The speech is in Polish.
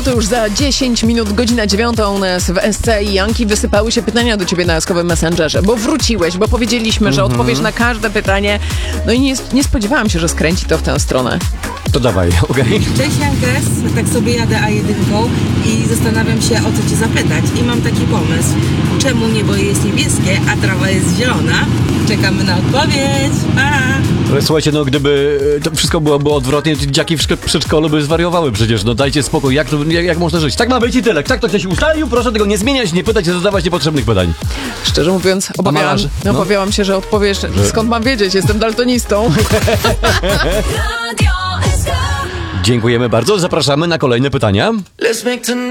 to już za 10 minut, godzina 9 u nas w SC i Janki wysypały się pytania do ciebie na jaskowym Messengerze, bo wróciłeś, bo powiedzieliśmy, że odpowiesz na każde pytanie. No i nie spodziewałam się, że skręci to w tę stronę. To dawaj, okej. Cześć Jankes, tak sobie jadę A1 i zastanawiam się, o co cię zapytać. I mam taki pomysł. Czemu niebo jest niebieskie, a trawa jest zielona? Czekamy na odpowiedź. Pa! Ale słuchajcie, no gdyby to wszystko było odwrotnie, to dzieciaki w przedszkolu by zwariowały przecież. No dajcie spokój, jak można żyć? Tak ma być i tyle. Tak to się ustalił, proszę tego nie zmieniać, nie pytać, nie zadawać niepotrzebnych pytań. Szczerze mówiąc, obawiałam się, że odpowiesz, skąd mam wiedzieć, jestem daltonistą. Dziękujemy bardzo, zapraszamy na kolejne pytania.